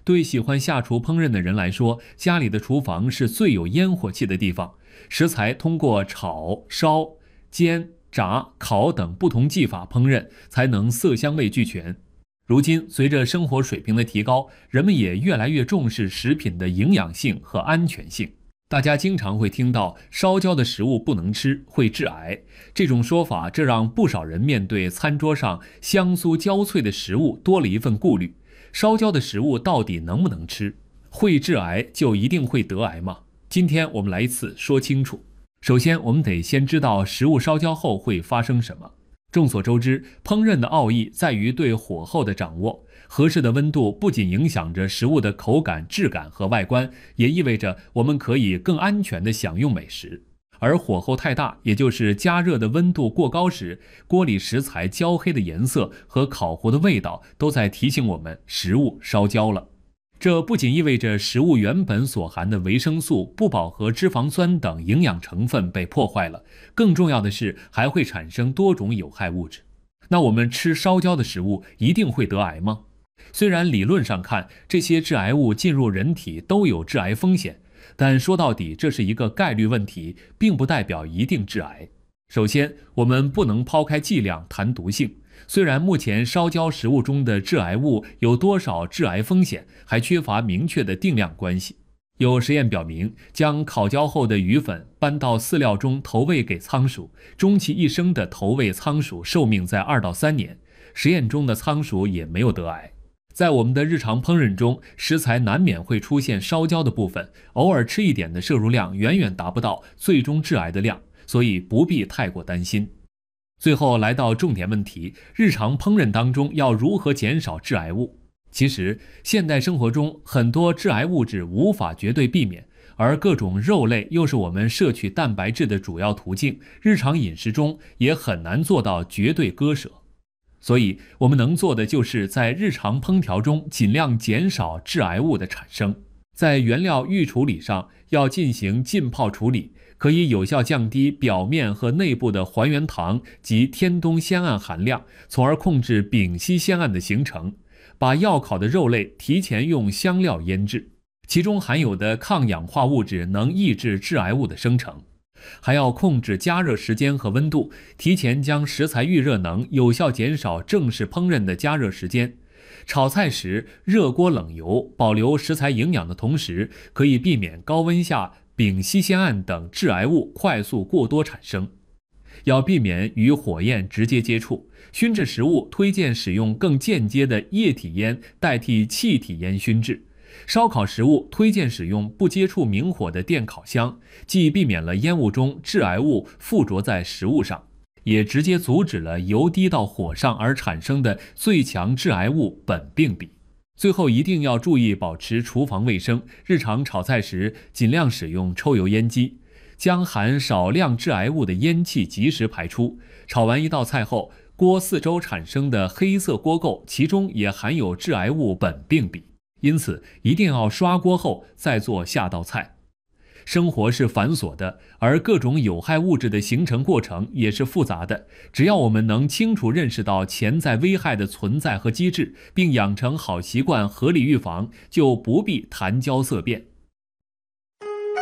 对喜欢下厨烹饪的人来说，家里的厨房是最有烟火气的地方。食材通过炒、烧、煎、炸、烤等不同技法烹饪，才能色香味俱全。如今，随着生活水平的提高，人们也越来越重视食品的营养性和安全性。大家经常会听到烧焦的食物不能吃，会致癌。这种说法，这让不少人面对餐桌上香酥焦脆的食物多了一份顾虑。烧焦的食物到底能不能吃？会致癌就一定会得癌吗？今天我们来一次说清楚。首先，我们得先知道食物烧焦后会发生什么。众所周知，烹饪的奥义在于对火候的掌握。合适的温度不仅影响着食物的口感、质感和外观，也意味着我们可以更安全地享用美食。而火候太大，也就是加热的温度过高时，锅里食材焦黑的颜色和烤糊的味道都在提醒我们食物烧焦了。这不仅意味着食物原本所含的维生素、不饱和脂肪酸等营养成分被破坏了，更重要的是还会产生多种有害物质。那我们吃烧焦的食物一定会得癌吗？虽然理论上看，这些致癌物进入人体都有致癌风险，但说到底这是一个概率问题，并不代表一定致癌。首先，我们不能抛开剂量谈毒性。虽然目前烧焦食物中的致癌物有多少致癌风险，还缺乏明确的定量关系。有实验表明，将烤焦后的鱼粉搬到饲料中投喂给仓鼠，终其一生的投喂仓鼠寿命在2到3年，实验中的仓鼠也没有得癌。在我们的日常烹饪中，食材难免会出现烧焦的部分，偶尔吃一点的摄入量远远达不到最终致癌的量，所以不必太过担心。最后来到重点问题，日常烹饪当中要如何减少致癌物？其实，现代生活中很多致癌物质无法绝对避免，而各种肉类又是我们摄取蛋白质的主要途径，日常饮食中也很难做到绝对割舍。所以我们能做的就是在日常烹调中尽量减少致癌物的产生。在原料预处理上要进行浸泡处理，可以有效降低表面和内部的还原糖及天冬酰胺含量，从而控制丙烯酰胺的形成。把要烤的肉类提前用香料腌制，其中含有的抗氧化物质能抑制致癌物的生成。还要控制加热时间和温度，提前将食材预热能有效减少正式烹饪的加热时间。炒菜时热锅冷油，保留食材营养的同时，可以避免高温下丙烯酰胺等致癌物快速过多产生。要避免与火焰直接接触，熏制食物推荐使用更间接的液体烟代替气体烟熏制。烧烤食物推荐使用不接触明火的电烤箱，既避免了烟雾中致癌物附着在食物上，也直接阻止了油滴到火上而产生的最强致癌物苯并芘。最后一定要注意保持厨房卫生，日常炒菜时尽量使用抽油烟机，将含少量致癌物的烟气及时排出。炒完一道菜后，锅四周产生的黑色锅垢，其中也含有致癌物苯并芘。因此一定要刷锅后再做下道菜。生活是繁琐的，而各种有害物质的形成过程也是复杂的。只要我们能清楚认识到潜在危害的存在和机制，并养成好习惯，合理预防，就不必谈焦色变。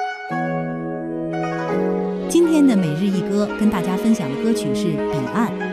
今天的每日一歌跟大家分享的歌曲是《彼岸》。